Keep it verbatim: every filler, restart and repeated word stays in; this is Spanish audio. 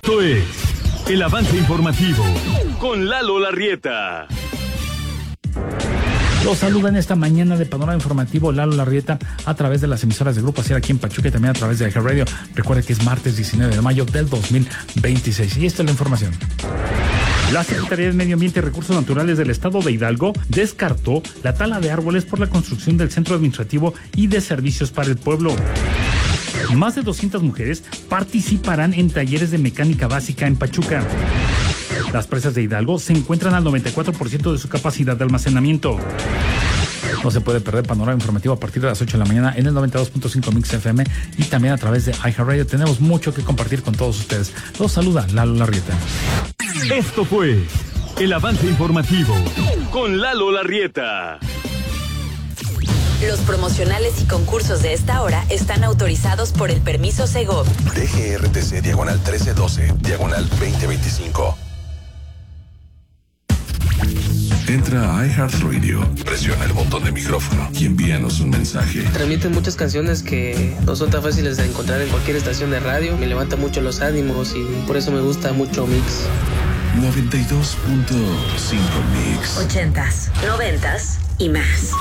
Esto es el avance informativo con Lalo Larrieta. Los saluda en esta mañana de Panorama Informativo Lalo Larrieta a través de las emisoras de Grupo Asir aquí en Pachuca y también a través de iHeartRadio. Recuerde que es martes diecinueve de mayo del dos mil veintiséis y esta es la información. La Secretaría de Medio Ambiente y Recursos Naturales del Estado de Hidalgo descartó la tala de árboles por la construcción del Centro Administrativo y de Servicios para el Pueblo. Más de doscientas mujeres participarán en talleres de mecánica básica en Pachuca. Las presas de Hidalgo se encuentran al noventa y cuatro por ciento de su capacidad de almacenamiento. No se puede perder Panorama Informativo a partir de las ocho de la mañana en el noventa y dos punto cinco Mix F M y también a través de iHeartRadio. Tenemos mucho que compartir con todos ustedes. Los saluda Lalo Larrieta. Esto fue el avance informativo con Lalo Larrieta. Los promocionales y concursos de esta hora están autorizados por el permiso Segov. D G R T C diagonal trece doce, diagonal veinte veinticinco. Entra a iHeartRadio, presiona el botón de micrófono y envíanos un mensaje. Transmiten muchas canciones que no son tan fáciles de encontrar en cualquier estación de radio. Me levanta mucho los ánimos y por eso me gusta mucho Mix. noventa y dos punto cinco Mix. Ochentas, noventas y más.